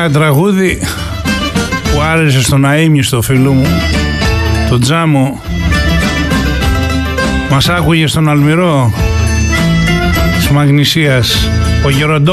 ένα τραγούδι που άρεσε στον αείμνηστο φίλο μου, τον Τζάμο. Μας άκουγε στον Αλμυρό της Μαγνησίας, ο Γεροντό.